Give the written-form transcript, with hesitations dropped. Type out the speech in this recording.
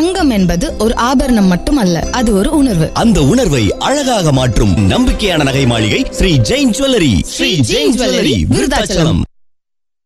தங்கம் என்பது ஒரு ஆபரணம் மட்டுமல்ல, அது ஒரு உணர்வு. அந்த உணர்வை அழகாக மாற்றும் நம்பிக்கையான நகை மாளிகை ஸ்ரீ ஜெயின் ஜுவல்லரி. ஸ்ரீ ஜெயின் ஜுவல்லரி, விருத்தாச்சலம்.